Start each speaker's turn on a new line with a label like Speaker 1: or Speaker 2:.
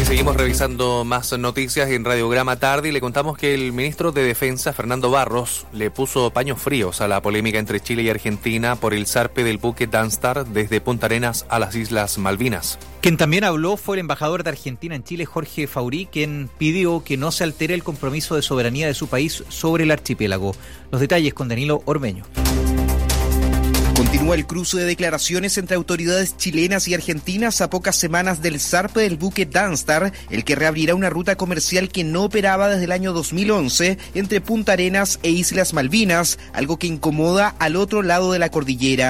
Speaker 1: Seguimos revisando más noticias en Radiograma Tarde y le contamos que el ministro de Defensa, Fernando Barros, le puso paños fríos a la polémica entre Chile y Argentina por el zarpe del buque Danstar desde Punta Arenas a las Islas Malvinas.
Speaker 2: Quien también habló fue el embajador de Argentina en Chile, Jorge Faurí, quien pidió que no se altere el compromiso de soberanía de su país sobre el archipiélago. Los detalles con Danilo Ormeño.
Speaker 3: Continúa el cruce de declaraciones entre autoridades chilenas y argentinas a pocas semanas del zarpe del buque Danstar, el que reabrirá una ruta comercial que no operaba desde el año 2011 entre Punta Arenas e Islas Malvinas, algo que incomoda al otro lado de la cordillera.